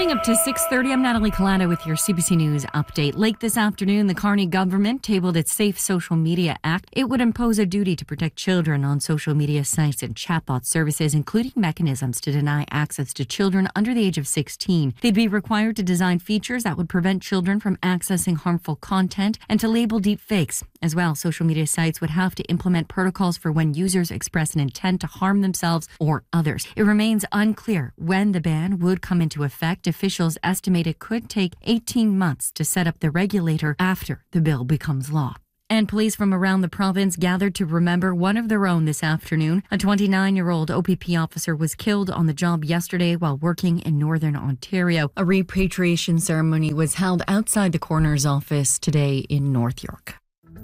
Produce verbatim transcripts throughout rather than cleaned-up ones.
Coming up to six thirty, I'm Natalie Collada with your C B C News update. Late this afternoon, the Carney government tabled its Safe Social Media Act. It would impose a duty to protect children on social media sites and chatbot services, including mechanisms to deny access to children under the age of sixteen. They'd be required to design features that would prevent children from accessing harmful content and to label deep fakes. As well, social media sites would have to implement protocols for when users express an intent to harm themselves or others. It remains unclear when the ban would come into effect. Officials estimate it could take eighteen months to set up the regulator after the bill becomes law. And police from around the province gathered to remember one of their own this afternoon. A twenty-nine-year-old O P P officer was killed on the job yesterday while working in Northern Ontario. A repatriation ceremony was held outside the coroner's office today in North York.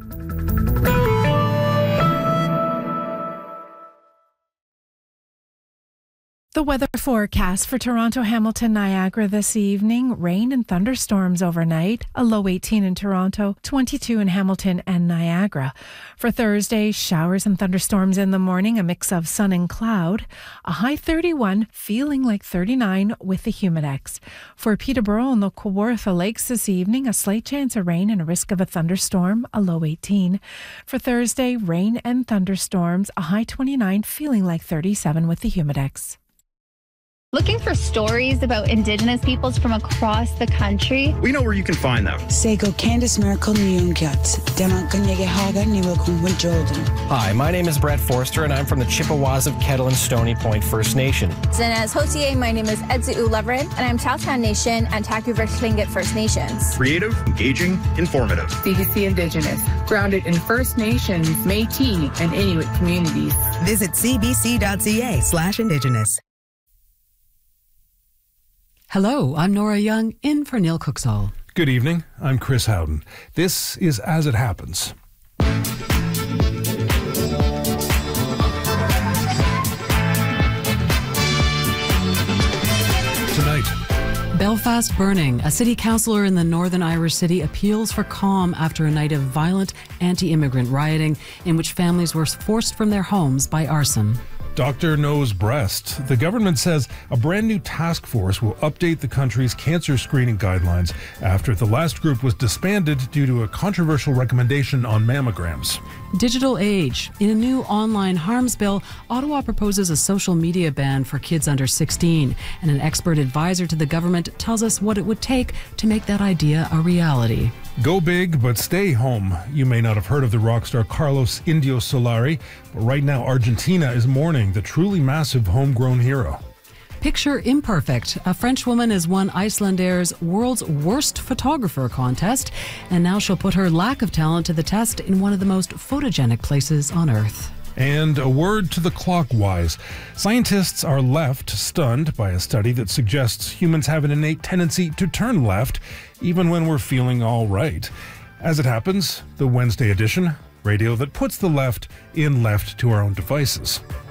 The weather forecast for Toronto, Hamilton, Niagara this evening. Rain and thunderstorms overnight. A low eighteen in Toronto, twenty-two in Hamilton and Niagara. For Thursday, showers and thunderstorms in the morning, a mix of sun and cloud. A high thirty-one, feeling like thirty-nine with the Humidex. For Peterborough and the Kawartha Lakes this evening, a slight chance of rain and a risk of a thunderstorm, a low eighteen. For Thursday, rain and thunderstorms, a high twenty-nine, feeling like thirty-seven with the Humidex. Looking for stories about Indigenous peoples from across the country? We know where you can find them. Sego Candice Miracle Nyungyat, Demakanyege Haga Niwakumwa Jordan. Hi, my name is Brett Forster, and I'm from the Chippewas of Kettle and Stony Point First Nation. And as Hotier, my name is Edzu Uleverin, and I'm Tahltan Nation and Taku-Vert Tlingit First Nations. Creative, engaging, informative. C B C Indigenous, grounded in First Nations, Métis, and Inuit communities. Visit cbc.ca slash Indigenous. Hello, I'm Nora Young, in for Neil Cooksall. Good evening, I'm Chris Howden. This is As It Happens. Tonight. Belfast burning. A city councillor in the Northern Irish city appeals for calm after a night of violent anti-immigrant rioting in which families were forced from their homes by arson. Doctor Knows Breast. The government says a brand new task force will update the country's cancer screening guidelines after the last group was disbanded due to a controversial recommendation on mammograms. Digital age. In a new online harms bill, Ottawa proposes a social media ban for kids under sixteen, and an expert advisor to the government tells us what it would take to make that idea a reality. Go big, but stay home. You may not have heard of the rock star Carlos Indio Solari, but right now Argentina is mourning the truly massive homegrown hero. Picture Imperfect. A French woman has won Icelandaire's World's Worst Photographer contest, and now she'll put her lack of talent to the test in one of the most photogenic places on Earth. And a word to the clockwise. Scientists are left stunned by a study that suggests humans have an innate tendency to turn left, even when we're feeling all right. As it happens, the Wednesday edition, radio that puts the left in left to our own devices.